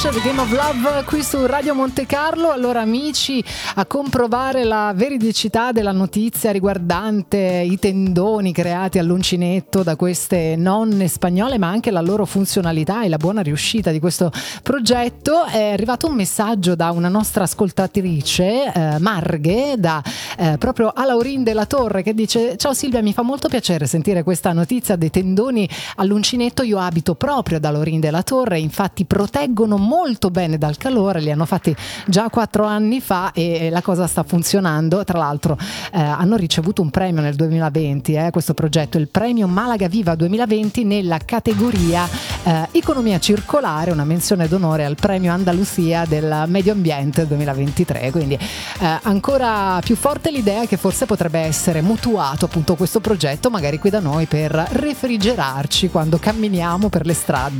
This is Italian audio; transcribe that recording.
The Game of Love qui su Radio Monte Carlo. Allora amici, a comprovare la veridicità della notizia riguardante i tendoni creati all'uncinetto da queste nonne spagnole, ma anche la loro funzionalità e la buona riuscita di questo progetto, è arrivato un messaggio da una nostra ascoltatrice, Marghe, da proprio Alaurin della Torre, che dice: ciao Silvia, mi fa molto piacere sentire questa notizia dei tendoni all'uncinetto. Io abito proprio da Alaurin della Torre, infatti proteggono molto bene dal calore, li hanno fatti già 4 anni fa e la cosa sta funzionando. Tra l'altro hanno ricevuto un premio nel 2020, questo progetto, il premio Malaga Viva 2020 nella categoria economia circolare, una menzione d'onore al premio Andalusia del medio ambiente 2023, quindi ancora più forte l'idea che forse potrebbe essere mutuato appunto questo progetto magari qui da noi per refrigerarci quando camminiamo per le strade.